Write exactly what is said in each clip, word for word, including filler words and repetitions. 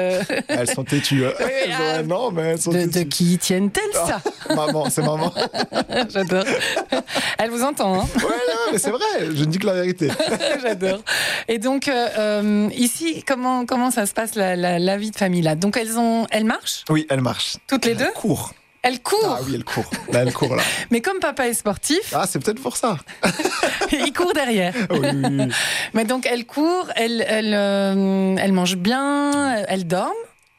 Euh... Elles sont têtues. Oui, oui, elles ont un an, mais elles sont de, têtues. de qui tiennent-elles ça? Ah, maman, c'est maman. J'adore. Elle vous entend, hein? Ouais, non, mais c'est vrai, je ne dis que la vérité. J'adore. Et donc, euh, ici, comment, comment ça se passe la, la, la vie de famille là? Donc, elles, ont, elles marchent? Oui, elles marchent. Toutes les deux? Elles courent. Elle court. Ah oui, elle court. Là, elle court, là. Mais comme papa est sportif... Ah, c'est peut-être pour ça. Il court derrière. Oui, oui, oui. Mais donc, elle court, elle, elle, euh, elle mange bien, elle dort.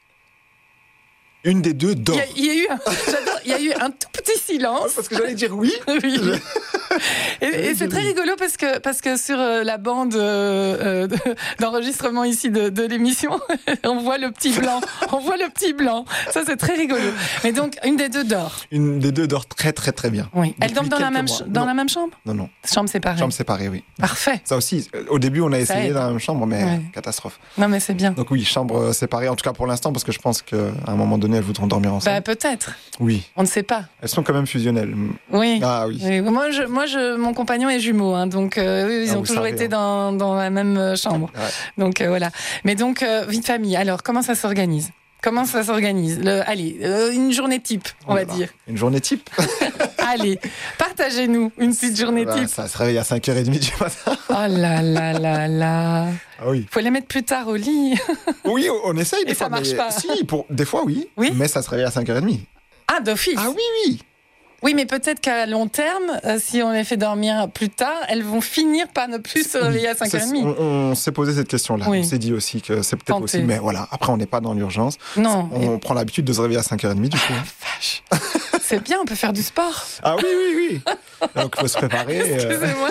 Une des deux dort. Il y a, il y a eu un, j'adore, il y a eu un tout petit silence. Parce que j'allais dire oui. Oui. Et, et c'est très rigolo parce que, parce que sur la bande euh, d'enregistrement ici de, de l'émission, on voit le petit blanc. On voit le petit blanc. Ça, c'est très rigolo. Mais donc, une des deux dort. Une des deux dort très, très, très bien. Oui. Elle dort dans, la même, mois. dans la même chambre? Non, non. Chambre séparée. Chambre séparée, oui. Parfait. Ça aussi, au début, on a essayé aide. dans la même chambre, mais Ouais. catastrophe. Non, mais c'est bien. Donc oui, chambre séparée, en tout cas pour l'instant, parce que je pense qu'à un moment donné, elles voudront dormir ensemble. Bah, peut-être. Oui. On ne sait pas. Elles sont quand même fusionnelles. Oui. Ah oui. Oui. Moi, je, moi je, mon compagnon est jumeau, hein, donc euh, oui, ils Ah, ont vous toujours savez, été hein. dans, dans la même chambre. Ouais. Donc euh, voilà. Mais donc, euh, vie de famille. Alors, comment ça s'organise? Comment ça s'organise? Le, Allez, euh, une journée type, on va Voilà. dire. Une journée type. Allez, partagez-nous une petite journée Bah, type. ça se réveille à cinq heures trente du matin. Oh là là là là. Ah oui. Faut les mettre plus tard au lit. Oui, on essaye des Et fois. ça marche mais... pas. Si, pour... des fois oui. Oui. Mais ça se réveille à cinq heures trente. Ah, d'office. Ah oui, oui. Oui, mais peut-être qu'à long terme, euh, si on les fait dormir plus tard, elles vont finir par ne plus se réveiller à cinq heures C'est- trente. On, on s'est posé cette question-là. Oui. On s'est dit aussi que c'est peut-être Tenter. possible. Mais voilà, après, on n'est pas dans l'urgence. Non. On prend l'habitude de se réveiller à cinq heures trente du coup. Vache. C'est bien, on peut faire du sport. Ah oui, oui, oui. Donc, il faut se préparer. euh, Excusez-moi.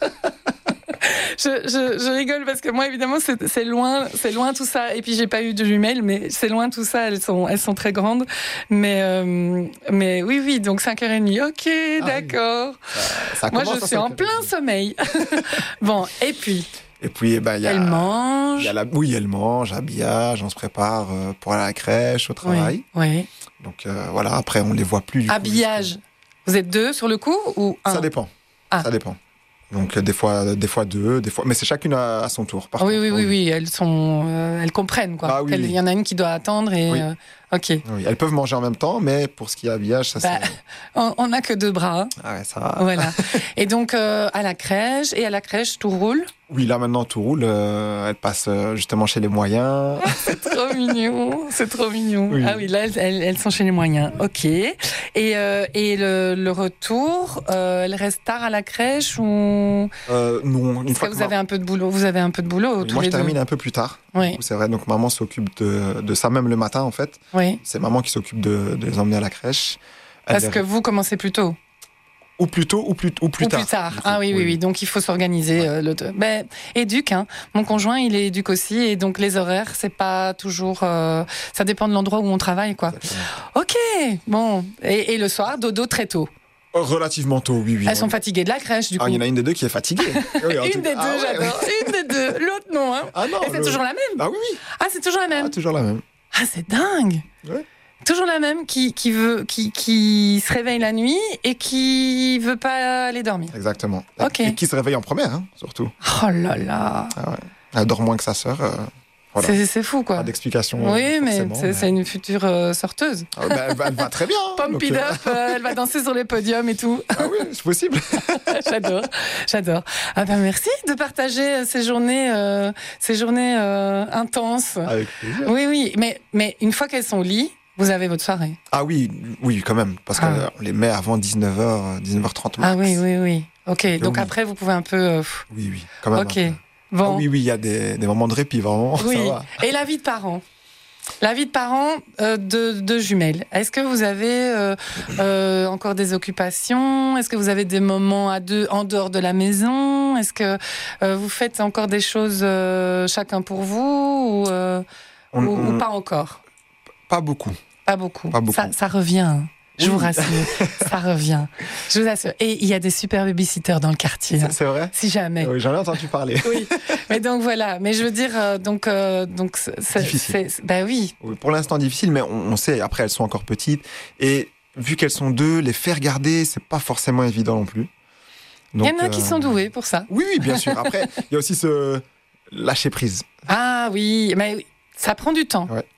Je, je, je rigole parce que moi, évidemment, c'est, c'est loin, c'est loin tout ça. Et puis, j'ai pas eu de jumelles, mais c'est loin tout ça. Elles sont, elles sont très grandes. Mais, euh, mais oui, oui. Donc cinq heures trente. Ok, Ah d'accord. ça Moi, commence je à suis en cinq heures trente. plein sommeil. Bon, et puis, Et puis, eh ben, il y a. elle Il mange. y a la... Oui, elle mange, habillage, on se prépare euh, pour aller à la crèche, au travail. Oui, oui. Donc euh, voilà, après on les voit plus. Du coup, Habillage. Vous êtes deux sur le coup ou un? ça dépend. Ah. Ça dépend. Donc euh, des fois, des fois deux, des fois, mais c'est chacune à, à son tour. Par Ah oui, contre. oui, oui, oui, elles sont, euh, elles comprennent quoi. Ah oui, Qu'elles- oui. Il y en a une qui doit attendre et Oui. euh, ok. Oui, elles peuvent manger en même temps, mais pour ce qui est habillage, ça Bah, c'est. on on n'a que deux bras. hein. Ah ouais, ça va. Voilà. Et donc euh, à la crèche et à la crèche tout roule. Oui, là maintenant tout roule. euh, elle passe euh, justement chez les moyens. C'est trop mignon, c'est trop mignon. Oui. Ah oui, là elles, elles- elles sont chez les moyens. Ok. Et euh, et le, le retour, euh, elle reste tard à la crèche ou Euh, non, une est-ce fois que que vous avez un peu de boulot? Vous avez un peu de boulot Oui, tous moi les je deux. termine un peu plus tard. Oui, Du coup, c'est vrai. Donc maman s'occupe de, de ça même le matin en fait. oui. C'est maman qui s'occupe de, de les emmener à la crèche. Elle Parce les- que vous commencez plus tôt. ou plus tôt ou plus ou plus Ou tard. plus tard. du coup. Ah oui, oui, oui. Donc il faut s'organiser. Euh, le... ben, éduque, hein. Mon conjoint, il est éduque aussi. Et donc les horaires, c'est pas toujours. euh, Ça dépend de l'endroit où on travaille, quoi. Exactement. Ok, bon. Et, et le soir, dodo très tôt. Relativement tôt, oui, oui. Elles sont fatiguées de la crèche, du coup. Ah, il y en a une des deux qui est fatiguée. Oui, en tout Une des cas. deux, Ah ouais. j'adore. Une des deux. L'autre, non. Hein. Ah non. Et c'est le- toujours la même. Ah oui, oui. Ah, c'est toujours la même. Ah, toujours la même. Ah, c'est dingue. Ouais. Toujours la même qui, qui, veut, qui, qui se réveille la nuit et qui veut pas aller dormir. Exactement. Ok. Et qui se réveille en première, hein, surtout. Oh là là. Ah ouais. Elle dort moins que sa sœur. euh, voilà. C'est, c'est fou, quoi. Pas d'explication. Oui, euh, mais forcément, c'est, c'est une future euh, sorteuse. Ah, bah, elle, va, elle va très bien. hein, Pump donc, it euh, up, euh, elle va danser sur les podiums et tout. Ah oui, c'est possible. J'adore, j'adore. Ah ben merci de partager ces journées, euh, ces journées euh, intenses. Avec plaisir. Oui, oui, mais, mais une fois qu'elles sont au lit, vous avez votre soirée. Ah oui, oui, quand même. Parce Ah. qu'on les met avant dix-neuf heures, dix-neuf heures trente max. Ah oui, oui, oui. Ok, donc oui. après vous pouvez un peu. euh, pff, Oui, oui, quand même. ok, un peu. bon. Ah oui, oui, il y a des, des moments de répit, vraiment. Oui. Ça va. Et la vie de parents. La vie de parents euh, de, de jumelles. Est-ce que vous avez euh, euh, encore des occupations? Est-ce que vous avez des moments à deux en dehors de la maison? Est-ce que euh, vous faites encore des choses euh, chacun pour vous ou, euh, On- ou- ou on- pas encore? Pas beaucoup. Pas beaucoup. Pas beaucoup. Ça, ça revient. hein. Je Oui. vous rassure, ça revient. Je vous assure. Et il y a des super babysitters dans le quartier. hein, C'est, c'est vrai si jamais. Oui, j'en ai entendu parler. Oui. Mais donc voilà. Mais je veux dire, euh, donc euh, donc c'est, c'est, Difficile. c'est- bah oui. Oui, pour l'instant difficile, mais on, on sait, après elles sont encore petites. Et vu qu'elles sont deux, les faire garder, c'est pas forcément évident non plus. Il Donc, y en a qui euh, sont doués pour ça. Oui, oui, bien sûr. Après, il y a aussi ce lâcher prise. Ah oui, mais ça prend du temps. Ouais.